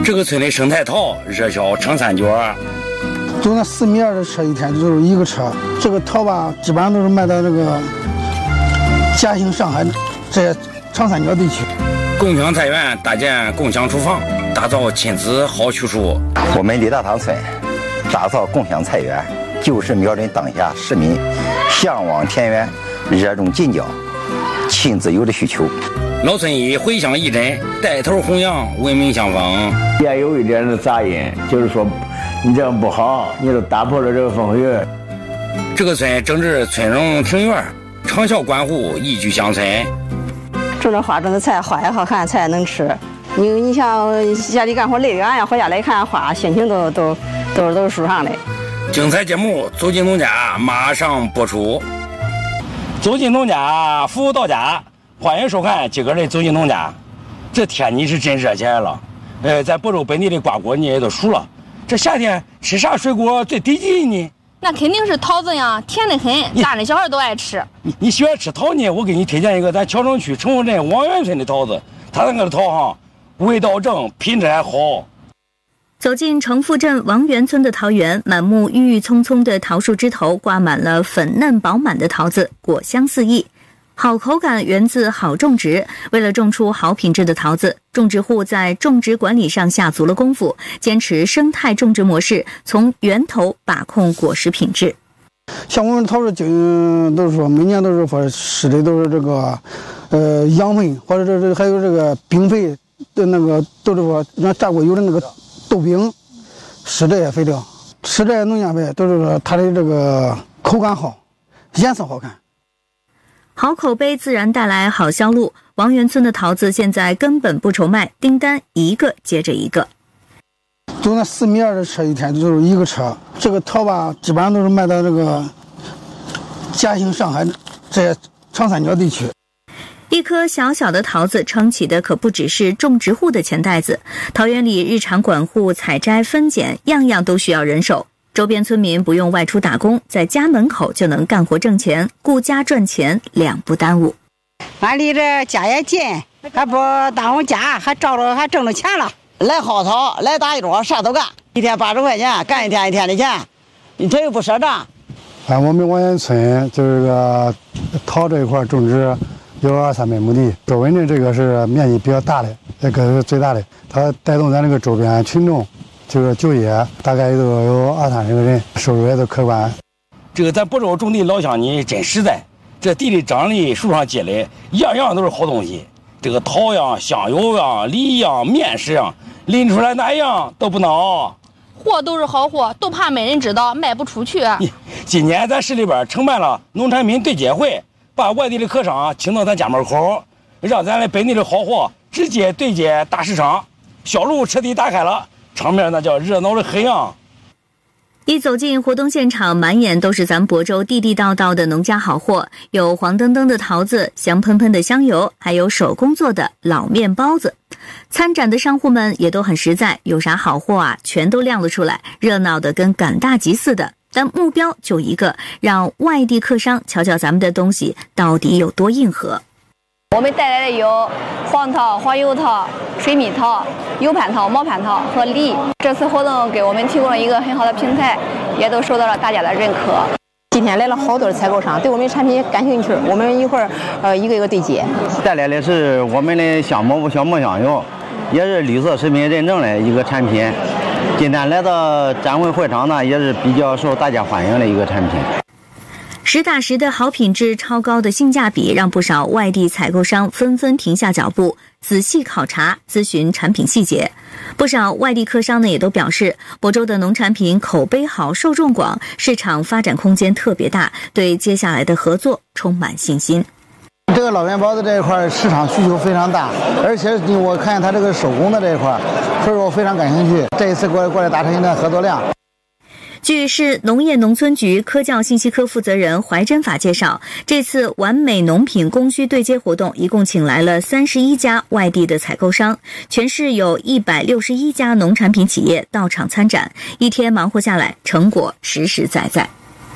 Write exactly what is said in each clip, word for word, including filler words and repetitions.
这个村的生态桃热销成三角。 就那四米二的车一天就是一个车，这个桃吧基本上都是卖到这个嘉兴、上海这些长三角地区。 共享菜园搭建共享厨房，打造亲子好去处。 我们李大塘村打造共享菜园，就是瞄准当下市民向往田园、热衷近郊、亲子游的需求。 老村医回乡义诊，带头弘扬文明乡风。 也有一点的杂音，就是说你这样不好，你都打破了这个风水。 这个村整治村容庭院，长效关护，宜居乡村。 种着花，种的菜，花也好看，菜也能吃。你你像家里干活累了呀，回家来看花，心情都都都都是舒畅的。 精彩节目走进农家马上播出。走进农家，服务到家，欢迎收看今个的走进农家。这天你是真热起来了，呃，在亳州本地的瓜果你也都熟了。这夏天吃啥水果最得劲呢？ 那肯定是桃子呀，甜得很，大人小孩都爱吃。 你你喜欢吃桃呢？我给你推荐一个咱谯城区城后镇王源村的桃子，它那个桃哈，味道正，品质还好。 走进城富镇王源村的桃园，满目郁郁葱葱的桃树枝头挂满了粉嫩饱满的桃子，果香四溢。好口感源自好种植，为了种出好品质的桃子，种植户在种植管理上下足了功夫，坚持生态种植模式，从源头把控果实品质。 像我们桃树经都是说每年都是说施的都是这个呃养分，或者这这还有这个冰肥的那个都是说让榨过油的那个豆饼，施这些肥料，施这些农药肥，都是说它的这个口感好，颜色好看。 好口碑自然带来好销路，王源村的桃子现在根本不愁卖，订单一个接着一个。 就那四米二的车一天就是一个车，这个桃吧基本上都是卖到这个嘉兴、上海这些长三角地区。 一颗小小的桃子撑起的可不只是种植户的钱袋子，桃园里日常管护、采摘、分拣，样样都需要人手。周边村民不用外出打工，在家门口就能干活挣钱，顾家赚钱两不耽误。 俺离这家也近，还不耽误家，还照着还挣着钱了。来薅桃，来打一桌，啥都干，一天八十块钱，干一天一天的钱，你这又不赊账。 啊，我们王源村就是个桃这一块种植有二三百亩地，周围的这个是面积比较大的，这个是最大的，它带动咱这个周边群众。就是就业大概都有二三十个人，收入也都可观。 这个咱亳州种地老乡呢真实在，这地里长的树上结的，样样都是好东西。这个桃样、香油样、梨样、面食样，拎出来哪样都不孬。 货都是好货，都怕没人知道，卖不出去。 今年咱市里边承办了农产品对接会，把外地的客商请到咱家门口，让咱的本地的好货直接对接大市场，销路彻底打开了。场面那叫热闹的很呀！ 一走进活动现场，满眼都是咱亳州地地道道的农家好货，有黄澄澄的桃子，香喷喷的香油，还有手工做的老面包子。参展的商户们也都很实在，有啥好货啊，全都亮了出来，热闹的跟赶大集似的。但目标就一个，让外地客商瞧瞧咱们的东西到底有多硬核。 我们带来的有黄桃、黄油桃、水蜜桃、油蟠桃、毛蟠桃和梨。这次活动给我们提供了一个很好的平台，也都受到了大家的认可。今天来了好多的采购商，对我们产品感兴趣，我们一会儿呃一个一个对接。 带来的是我们的香蘑菇小磨香油，也是绿色食品认证的一个产品。今天来到展会会场呢，也是比较受大家欢迎的一个产品。 实打实的好品质、超高的性价比，让不少外地采购商纷纷停下脚步，仔细考察、咨询产品细节。不少外地客商呢，也都表示，亳州的农产品口碑好、受众广，市场发展空间特别大，对接下来的合作充满信心。 这个老面包子这一块市场需求非常大，而且我看见它这个手工的这一块，所以说我非常感兴趣。这一次过来过来达成一个合作量。 据市农业农村局科教信息科负责人怀真法介绍，这次完美农品供需对接活动一共请来了三十一家外地的采购商，全市有一百六十一家农产品企业到场参展，一天忙活下来，成果实实在在。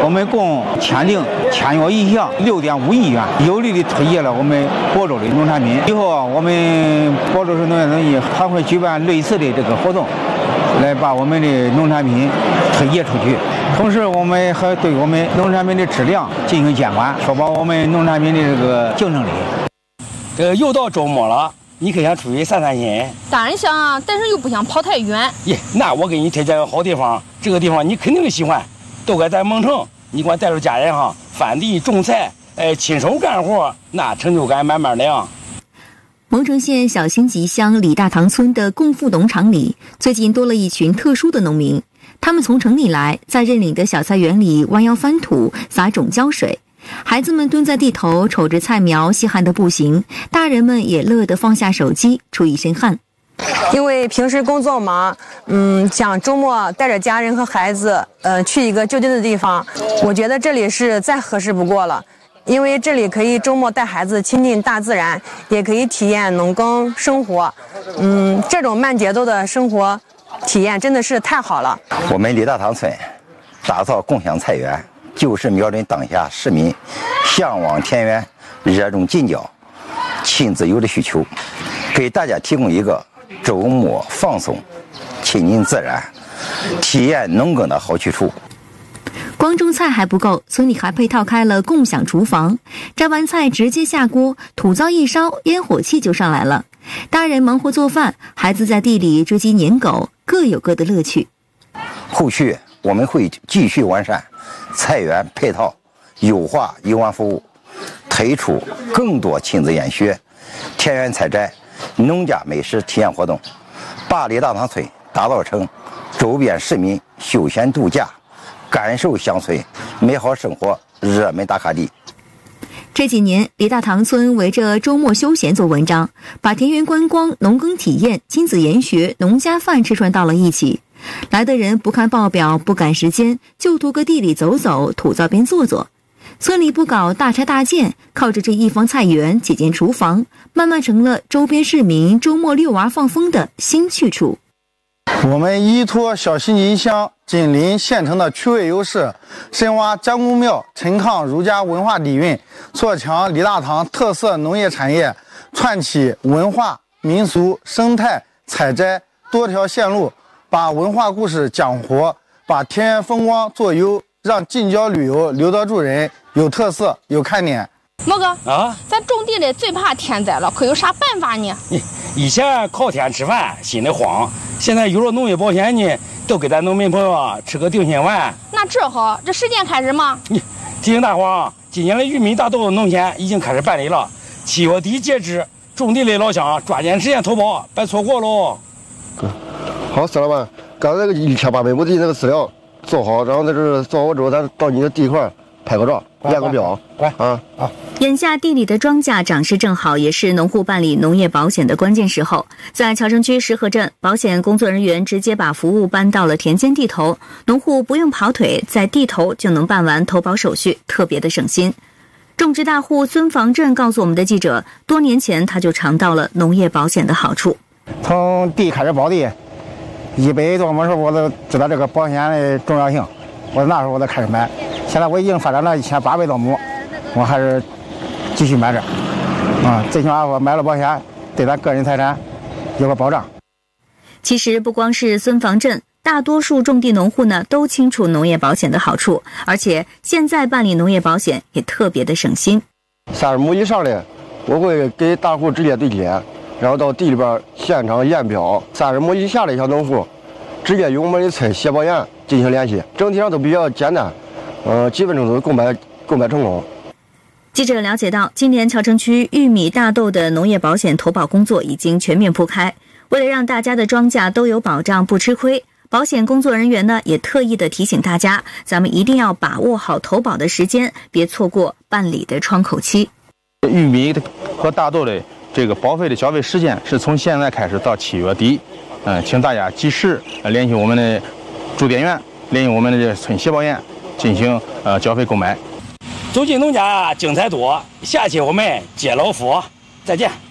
我们共签订签约意向六点五亿元，有力的推进了我们亳州的农产品。以后啊，我们亳州市农业农业还会举办类似的这个活动，来把我们的农产品推介出去。同时，我们还对我们农产品的质量进行监管，确保我们农产品的这个竞争力。 这又到周末了，你可想出去散散心？ 当然想啊，但是又不想跑太远。 耶，那我给你推荐个好地方，这个地方你肯定喜欢。都该在蒙城，你给我带着家人哈，翻地种菜，哎，亲手干活，那成就感满满的呀。 蒙城县小辛集乡李大塘村的共富农场里，最近多了一群特殊的农民。他们从城里来，在认领的小菜园里弯腰翻土、撒种浇水。孩子们蹲在地头，瞅着菜苗，稀罕的不行；大人们也乐得放下手机，出一身汗。 因为平时工作忙，嗯，想周末带着家人和孩子，呃，去一个就近的地方，我觉得这里是再合适不过了。因为这里可以周末带孩子亲近大自然，也可以体验农耕生活，嗯，这种慢节奏的生活体验真的是太好了。 我们李大塘村打造共享菜园，就是瞄准当下市民向往田园、热衷近郊、亲子游的需求，给大家提供一个周末放松、亲近自然、体验农耕的好去处。 光种菜还不够，村里还配套开了共享厨房，摘完菜直接下锅，土灶一烧，烟火气就上来了。大人忙活做饭，孩子在地里追鸡撵狗，各有各的乐趣。 后续我们会继续完善菜园配套，优化游玩服务，推出更多亲子研学、田园采摘、农家美食体验活动，把李大塘村打造成周边市民休闲度假、感受乡村美好生活热门打卡地。 这几年，李大塘村围着周末休闲做文章，把田园观光、农耕体验、亲子研学、农家饭吃串到了一起。来的人不看报表，不赶时间，就图个地里走走，土灶边坐坐。村里不搞大拆大建，靠着这一方菜园、几间厨房，慢慢成了周边市民周末遛娃放风的新去处。 我们依托小辛集乡紧邻县城的区位优势，深挖张公庙、陈抗儒家文化底蕴，做强李大塘特色农业产业，串起文化、民俗、生态、采摘多条线路，把文化故事讲活，把田园风光做优，让近郊旅游留得住人，有特色，有看点。 毛哥啊， 咱种地里最怕天灾了，可有啥办法呢？ 以前靠天吃饭，心里慌，现在有了农业保险呢，都给咱农民朋友啊吃个定心丸。 那这好，这时间开始吗？ 提醒大伙儿，今年的玉米、大豆农险已经开始办理了，七月底截止，种地类老乡抓紧时间投保，别错过喽。 好，石老板，刚才那个一千八百亩地那个资料做好，然后在这做好之后，咱到你的地块拍个照，验个标， 来啊啊！ 眼下地里的庄稼长势正好，也是农户办理农业保险的关键时候。在乔城区石河镇，保险工作人员直接把服务搬到了田间地头，农户不用跑腿，在地头就能办完投保手续，特别的省心。种植大户孙房振告诉我们的记者，多年前他就尝到了农业保险的好处。 从地开始保地，一百多亩时候我都知道这个保险的重要性，我那时候我才开始买。现在我已经发展了一千八百多亩，我还是继续买着，啊，最起码我买了保险，对咱个人财产有个保障。 其实不光是孙房振，大多数种地农户呢都清楚农业保险的好处，而且现在办理农业保险也特别的省心。 三十亩以上的，我会给大户直接对接，然后到地里边现场验标；三十亩以下的小农户，直接与我们的村协保员进行联系，整体上都比较简单。呃，基本上都购买购买成功。 记者了解到，今年乔城区玉米、大豆的农业保险投保工作已经全面铺开。为了让大家的庄稼都有保障，不吃亏，保险工作人员呢也特意的提醒大家，咱们一定要把握好投保的时间，别错过办理的窗口期。 玉米和大豆的这个保费的缴费时间是从现在开始到七月底，嗯、呃，请大家及时联系我们的驻店员，联系我们的村协保员。进行呃缴费购买。 走进农家精彩多，下期我们接老夫，再见。